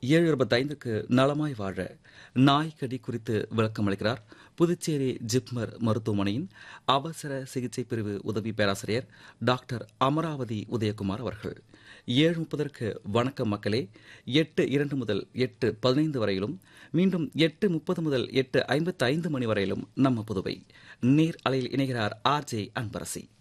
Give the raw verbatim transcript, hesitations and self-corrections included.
ஏழு இருபத்தைந்துக்கு நலமாய் வாழ நாய்க்கடி குறித்து விளக்கம் அளிக்கிறார் புதுச்சேரி ஜிப்மர் மருத்துவமனையின் அவசர சிகிச்சை பிரிவு உதவி பேராசிரியர் டாக்டர் அமராவதி உதயகுமார் அவர்கள். ஏழு முப்பதற்கு வணக்கம் மக்களே, எட்டு இரண்டு முதல் எட்டு பதினைந்து வரையிலும், மீண்டும் எட்டு முப்பது முதல் எட்டு ஐம்பத்தி ஐந்து மணி வரையிலும் நம்ம புதுவை நேர் அலையில் இணைகிறார் ஆர் ஜே அன்பரசி.